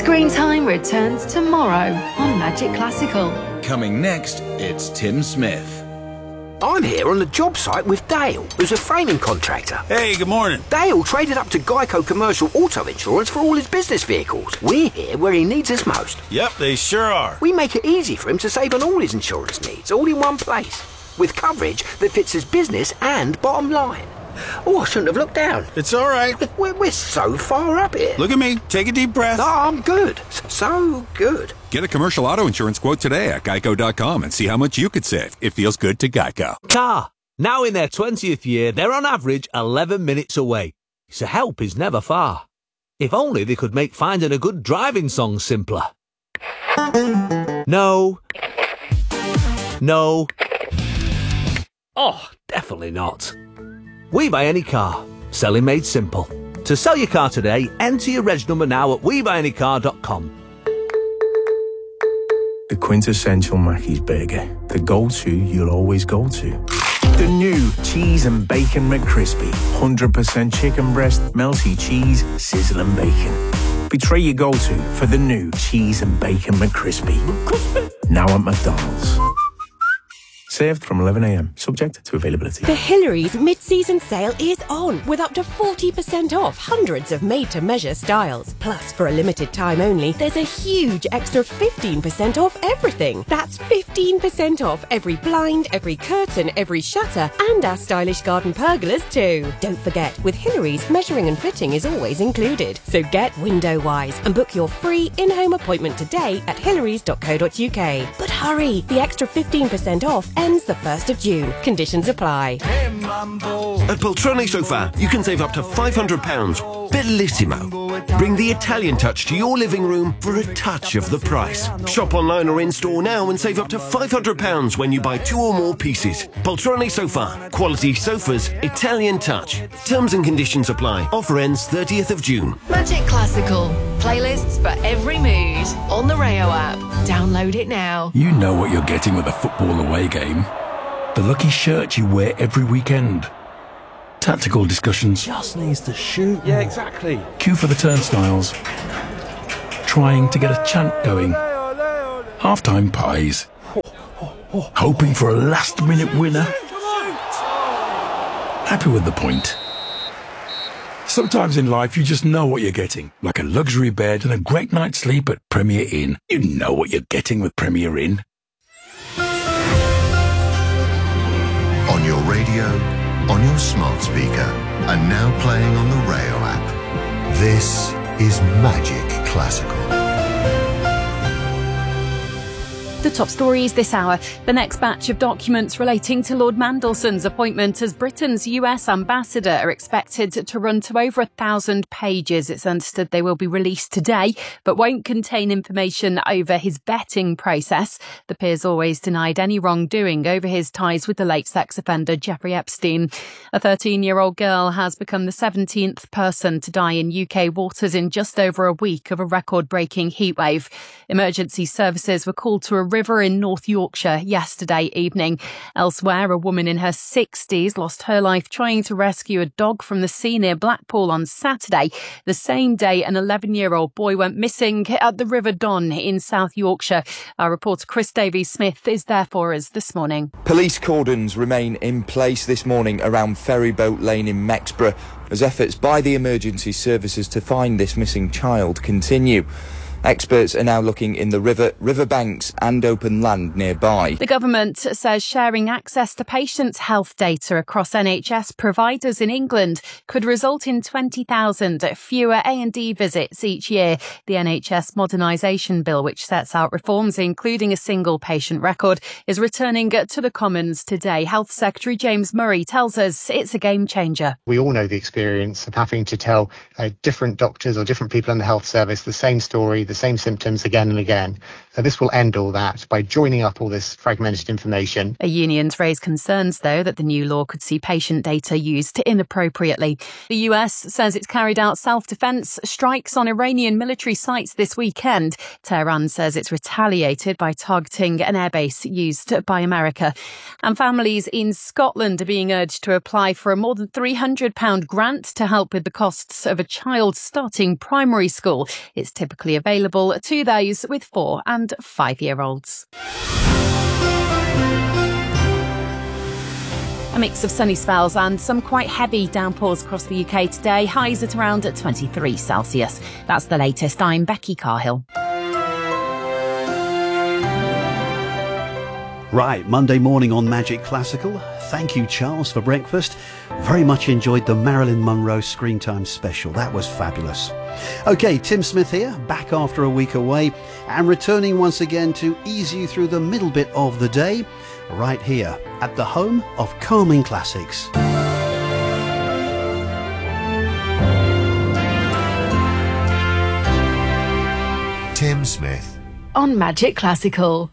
Screen Time returns tomorrow on Magic Classical. Coming next, it's Tim Smith. I'm here on the job site with Dale, who's a framing contractor. Hey, good morning. Dale traded up to Geico Commercial Auto Insurance for all his business vehicles. We're here where he needs us most. Yep, they sure are. We make it easy for him to save on all his insurance needs, all in one place, with coverage that fits his business and bottom line. Oh, I shouldn't have looked down. It's all right. We're so far up here. Look at me. Take a deep breath. Oh, I'm good. So good. Get a commercial auto insurance quote today at geico.com and see how much you could save. It feels good to Geico. Car. Now in their 20th year, they're on average 11 minutes away. So help is never far. If only they could make finding a good driving song simpler. No. No. Oh, definitely not. We Buy Any Car. Selling made simple. To sell your car today, enter your reg number now at webuyanycar.com. The quintessential Mackey's burger. The go-to you'll always go to. The new Cheese and Bacon McCrispy. 100% chicken breast, melty cheese, sizzling bacon. Betray your go-to for the new Cheese and Bacon McCrispy. Now at McDonald's. Served from 11 a.m, subject to availability. The Hillary's mid-season sale is on, with up to 40% off hundreds of made-to-measure styles. Plus, for a limited time only, there's a huge extra 15% off everything. That's 15% off every blind, every curtain, every shutter, and our stylish garden pergolas too. Don't forget, with Hillary's, measuring and fitting is always included. So get window-wise and book your free in-home appointment today at hillarys.co.uk. But hurry, the extra 15% off ends the 1st of June. Conditions apply. At Poltrone Sofa, you can save up to £500. Bellissimo. Bring the Italian touch to your living room for a touch of the price. Shop online or in-store now and save up to £500 when you buy 2 or more pieces. Poltrone Sofa. Quality sofas, Italian touch. Terms and conditions apply. Offer ends 30th of June. Magic Classical. Playlists for every mood. On the Rayo app. Download it now. You know what you're getting with a football away game. The lucky shirt you wear every weekend. Tactical discussions. Just needs to shoot. Yeah, exactly. Queue for the turnstiles. Trying to get a chant going. Half-time pies. Hoping for a last-minute winner. Happy with the point. Sometimes in life you just know what you're getting. Like a luxury bed and a great night's sleep at Premier Inn. You know what you're getting with Premier Inn. On your radio, on your smart speaker, and now playing on the Rayo app. This is Magic Classical. The top stories this hour. The next batch of documents relating to Lord Mandelson's appointment as Britain's US ambassador are expected to run to over 1,000 pages. It's understood they will be released today, but won't contain information over his vetting process. The peers always denied any wrongdoing over his ties with the late sex offender Jeffrey Epstein. A 13-year-old girl has become the 17th person to die in UK waters in just over a week of a record-breaking heatwave. Emergency services were called to a river in North Yorkshire yesterday evening. Elsewhere, a woman in her 60s lost her life trying to rescue a dog from the sea near Blackpool on Saturday. The same day, an 11-year-old boy went missing at the River Don in South Yorkshire. Our reporter Chris Davies-Smith is there for us this morning. Police cordons remain in place this morning around Ferryboat Lane in Mexborough as efforts by the emergency services to find this missing child continue. Experts are now looking in the riverbanks and open land nearby. The government says sharing access to patients' health data across NHS providers in England could result in 20,000 fewer A&E visits each year. The NHS Modernisation Bill, which sets out reforms including a single patient record, is returning to the Commons today. Health Secretary James Murray tells us it's a game changer. We all know the experience of having to tell different doctors or different people in the health service the same story, the same symptoms again and again. So this will end all that by joining up all this fragmented information. Unions raise concerns, though, that the new law could see patient data used inappropriately. The US says it's carried out self-defense strikes on Iranian military sites this weekend. Tehran says it's retaliated by targeting an airbase used by America. And families in Scotland are being urged to apply for a more than £300 grant to help with the costs of a child starting primary school. It's typically available available to those with 4 and 5-year-olds. A mix of sunny spells and some quite heavy downpours across the UK today. Highs at around 23 Celsius. That's the latest. I'm Becky Carhill. Right, Monday morning on Magic Classical. Thank you, Charles, for breakfast. Very much enjoyed the Marilyn Monroe Screen Time special. That was fabulous. OK, Tim Smith here, back after a week away and returning once again to ease you through the middle bit of the day, right here at the home of calming classics. Tim Smith on Magic Classical.